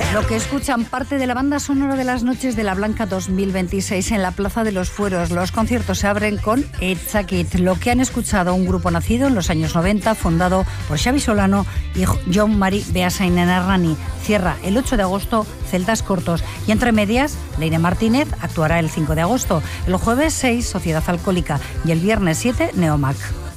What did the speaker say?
Lo que escuchan parte de la banda sonora de las Noches de la Blanca 2026 en la Plaza de los Fueros. Los conciertos se abren con Etzakit, lo que han escuchado un grupo nacido en los años 90, fundado por Xabi Solano y Jon Mari Beasainarrani. Cierra el 8 de agosto Celtas Cortos y entre medias Leire Martínez actuará el 5 de agosto, el jueves 6 Sociedad Alcohólica y el viernes 7 Neomac.